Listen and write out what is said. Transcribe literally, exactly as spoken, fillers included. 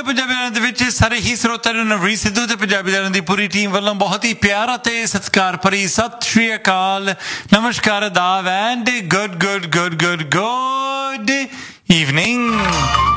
ਪੰਜਾਬੀਆਂ ਦੇ ਵਿੱਚ ਸਾਰੇ ਹੀ ਸਰੋਤਿਆਂ ਨੂੰ ਨਵਰੀਤ ਸਿੱਧੂ ਤੇ ਪੰਜਾਬੀ ਦਲਾਂ ਦੀ ਪੂਰੀ ਟੀਮ ਵੱਲੋਂ ਬਹੁਤ ਹੀ ਪਿਆਰ ਅਤੇ ਸਤਿਕਾਰ ਭਰੀ ਸਤਿ ਸ਼੍ਰੀ ਅਕਾਲ, ਨਮਸਕਾਰ, ਆਦਾਬ and good good good good good evening.